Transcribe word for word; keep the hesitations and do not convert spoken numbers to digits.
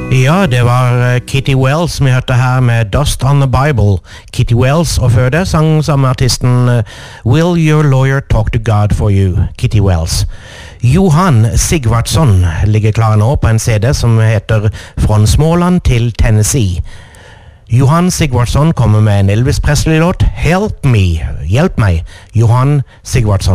Ja, det var Kitty Wells vi hørte her med Dust on the Bible. Kitty Wells, og før det sang samme artisten Will Your Lawyer Talk to God for You, Kitty Wells. Johan Sigvardsson ligger klar nå på en C D som heter Fra Småland til Tennessee. Johan Sigvardsson kommer med en Elvis Presley-låt, Help Me, hjelp meg, Johan Sigvardsson.